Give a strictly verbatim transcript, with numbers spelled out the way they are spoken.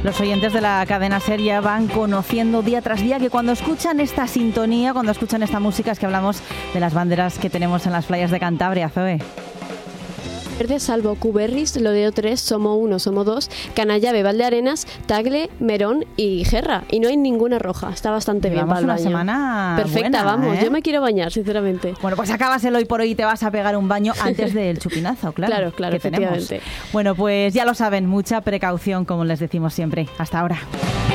Los oyentes de la cadena SER ya van conociendo día tras día que cuando escuchan esta sintonía, cuando escuchan esta música, es que hablamos de las banderas que tenemos en las playas de Cantabria, Zoe. Verde, salvo Cuberris, Lodeo tres, Somo uno, Somo dos, Canallave, Valdearenas, Tagle, Merón y Gerra. Y no hay ninguna roja. Está bastante bien para el una baño. semana perfecta, buena, vamos. ¿eh? Yo me quiero bañar, sinceramente. Bueno, pues acabas el hoy por hoy y te vas a pegar un baño antes del chupinazo, claro. Claro, claro, que tenemos. efectivamente. Bueno, pues ya lo saben, mucha precaución, como les decimos siempre. Hasta ahora.